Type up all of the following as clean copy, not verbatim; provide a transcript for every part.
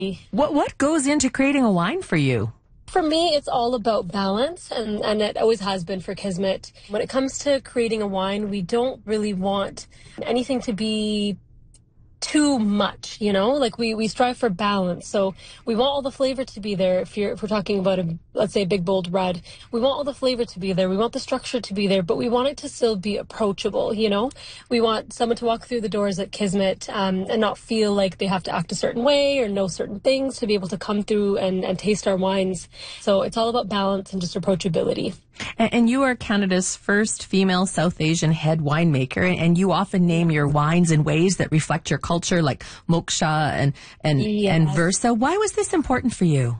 What goes into creating a wine for you? For me, it's all about balance, and it always has been for Kismet. When it comes to creating a wine, we don't really want anything to be too much, like we strive for balance. So we want all the flavor to be there. If we're talking about let's say a big bold red, we want all the flavor to be there. We want the structure to be there, but we want it to still be approachable. We want someone to walk through the doors at Kismet and not feel like they have to act a certain way or know certain things to be able to come through and taste our wines. So it's all about balance and just approachability. And you are Canada's first female South Asian head winemaker, and you often name your wines in ways that reflect your culture, like Moksha and Versa. Why was this important for you?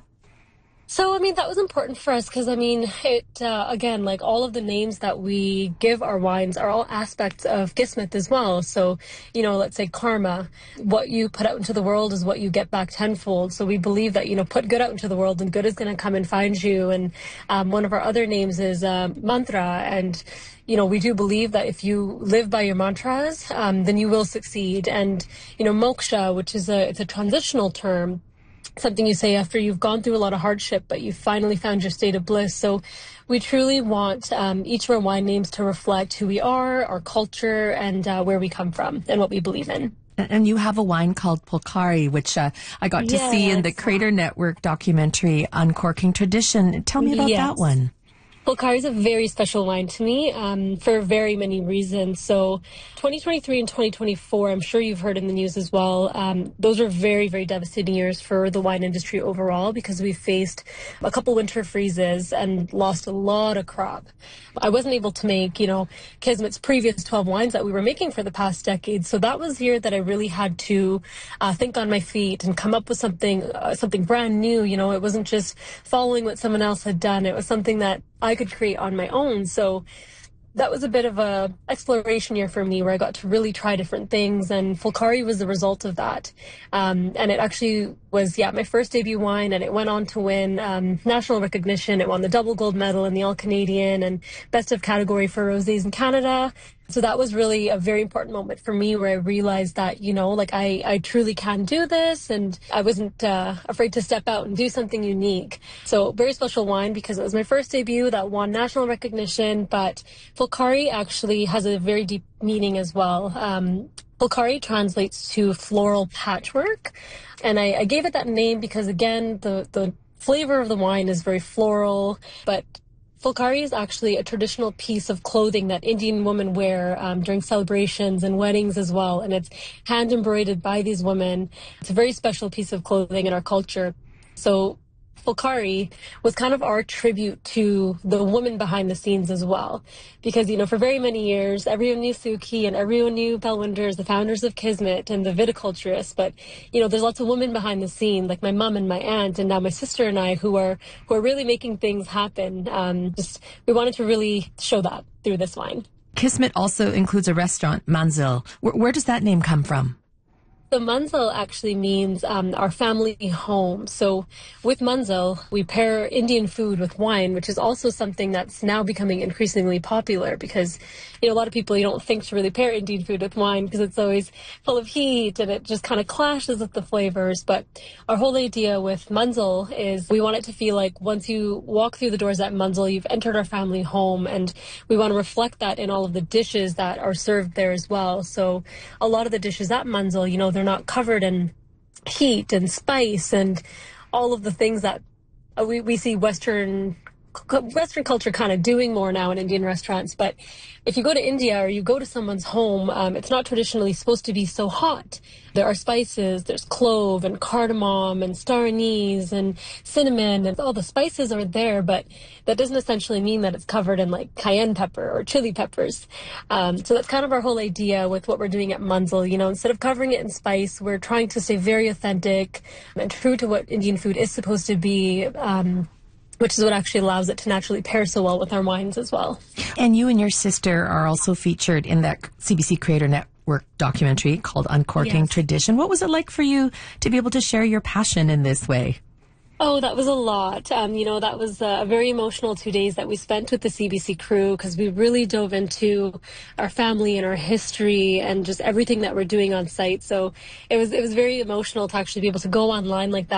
So, that was important for us because, it, again, like all of the names that we give our wines are all aspects of Kismet as well. So, let's say karma, what you put out into the world is what you get back tenfold. So we believe that, put good out into the world and good is going to come and find you. And one of our other names is mantra. And, we do believe that if you live by your mantras, then you will succeed. And, moksha, which is it's a transitional term, something you say after you've gone through a lot of hardship, but you've finally found your state of bliss. So we truly want each of our wine names to reflect who we are, our culture, and where we come from and what we believe in. And you have a wine called Pulkari, which I got to see in the Crater Network documentary, Uncorking Tradition. Tell me about that one. Pulkari is a very special wine to me for very many reasons. So 2023 and 2024, I'm sure you've heard in the news as well, those are very, very devastating years for the wine industry overall because we faced a couple winter freezes and lost a lot of crop. I wasn't able to make, Kismet's previous 12 wines that we were making for the past decade. So that was the year that I really had to think on my feet and come up with something brand new. It wasn't just following what someone else had done. It was something that I could create on my own. So that was a bit of a exploration year for me where I got to really try different things, and Pulkari was the result of that. And it actually was, my first debut wine, and it went on to win national recognition. It won the double gold medal in the All-Canadian and best of category for rosés in Canada. So that was really a very important moment for me where I realized that, I truly can do this, and I wasn't afraid to step out and do something unique. So very special wine because it was my first debut that won national recognition, but Pulkari actually has a very deep meaning as well. Pulkari translates to floral patchwork, and I gave it that name because, again, the flavor of the wine is very floral, but Pulkari is actually a traditional piece of clothing that Indian women wear during celebrations and weddings as well, and it's hand embroidered by these women. It's a very special piece of clothing in our culture. So Pulkari was kind of our tribute to the woman behind the scenes as well. Because, for very many years, everyone knew Suki and everyone knew Bellwinders, the founders of Kismet and the viticulturists. But, there's lots of women behind the scene, like my mom and my aunt, and now my sister and I, who are really making things happen. We wanted to really show that through this wine. Kismet also includes a restaurant, Manzil. Where does that name come from? The Manzil actually means our family home. So with Manzil, we pair Indian food with wine, which is also something that's now becoming increasingly popular because, a lot of people, you don't think to really pair Indian food with wine because it's always full of heat and it just kind of clashes with the flavors. But our whole idea with Manzil is we want it to feel like once you walk through the doors at Manzil, you've entered our family home, and we want to reflect that in all of the dishes that are served there as well. So a lot of the dishes at Manzil, they're not covered in heat and spice and all of the things that we see Western culture kind of doing more now in Indian restaurants. But if you go to India or you go to someone's home, it's not traditionally supposed to be so hot. There are spices, there's clove and cardamom and star anise and cinnamon, and all the spices are there, but that doesn't essentially mean that it's covered in like cayenne pepper or chili peppers. So that's kind of our whole idea with what we're doing at Manzil. Instead of covering it in spice, we're trying to stay very authentic and true to what Indian food is supposed to be, which is what actually allows it to naturally pair so well with our wines as well. And you and your sister are also featured in that CBC Crater Network documentary called Uncorking Tradition. What was it like for you to be able to share your passion in this way? Oh, that was a lot. That was a very emotional 2 days that we spent with the CBC crew because we really dove into our family and our history and just everything that we're doing on site. So it was very emotional to actually be able to go online like that